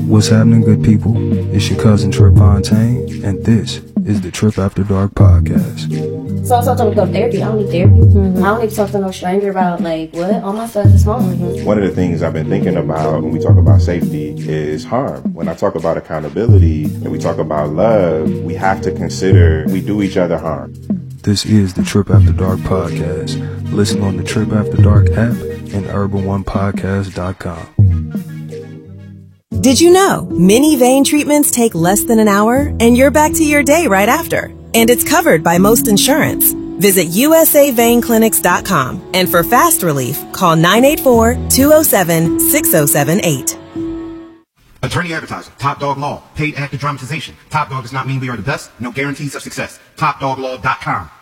What's happening, good people? It's your cousin Trip Fontaine, and this is the Trip After Dark podcast. So I told him to go to therapy. I don't need therapy. I don't need to talk to no stranger about, like, what? All my stuff is fine. One of the things I've been thinking about when we talk about safety is harm. When I talk about accountability and we talk about love, we have to consider we do each other harm. This is the Trip After Dark podcast. Listen on the Trip After Dark app and urban1podcast.com. Did you know many vein treatments take less than an hour and you're back to your day right after? And it's covered by most insurance. Visit usaveinclinics.com and for fast relief, call 984-207-6078. Attorney advertising. Top Dog Law. Paid actor dramatization. Top Dog does not mean we are the best. No guarantees of success. TopDogLaw.com.